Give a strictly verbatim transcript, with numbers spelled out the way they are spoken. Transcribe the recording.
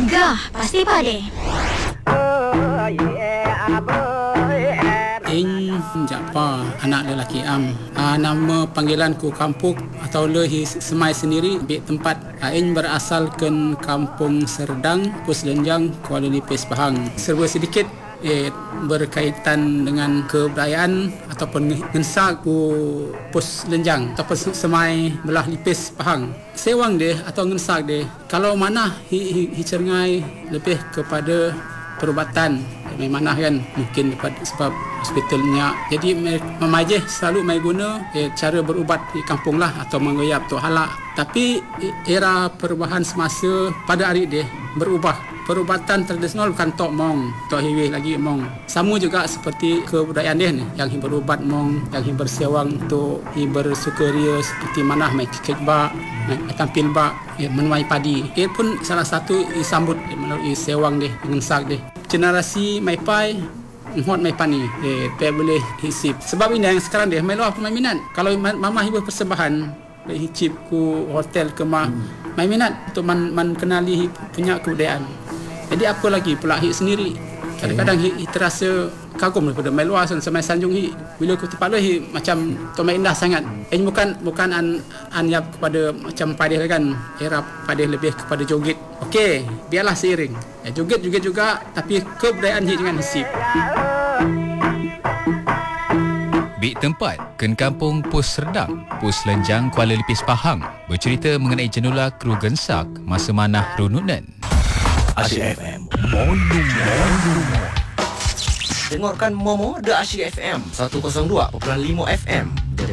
Gegar Pasti Pade. Ing Jaafar, anak lelaki Am. Uh, nama panggilanku kampung atau lehi semai sendiri bik tempat. Uh, ing berasal ke Kampung Serdang, Pos Lenjang, Kuala Lipis, Pahang. Serba sedikit eh, berkaitan dengan kebudayaan ataupun ngensa ku Pos Lenjang ataupun semai belah Lipis, Pahang. Sewang dia atau ngensa dia, kalau mana hi, hi, hi cengai lebih kepada perubatan memang mana kan mungkin sebab hospitalnya, jadi memajih selalu mai guna eh, cara berubat di kampung lah atau mengoyap tu halak. Tapi era perubahan semasa pada hari dia berubah, perubatan tradisional bukan tok mong, tok hiwih lagi mong. Sama juga seperti kebudayaan dia ni, yang berubat mong, yang bersewang untuk bersukaria seperti mana mai kek bak, mai tampil bak, eh, menuai padi. Ia pun salah satu disambut melalui sewang dia dengan sak dia. Generasi mai pai hot mai pani eh pe boleh hisip. Sebab ini yang sekarang dia mai luar pun mai minat. Kalau mama hibuh persembahan hicip ku hotel ke mah hmm. mai minat untuk man, man kenali punya kebudayaan. Jadi apa lagi pula hi sendiri. Kadang-kadang hi, hi terasa kagum daripada mai luar sampai sanjung hi. Bila aku tempat lu hi macam tu mai indah sangat. Eh bukan bukan an anyap kepada macam padeh kan. Era padeh lebih kepada joget. Okey, biarlah seiring. Ya, joget-joget juga tapi kebudayaan hi dengan hisip. Bik tempat Ken Kampung Pos Serdang, Pos Lenjang, Kuala Lipis, Pahang bercerita mengenai jenula kru gensak masa manah rununan. Asyik F M Mono Mono. Dengarkan Momo The Asyik F M seratus dua perpuluhan lima F M.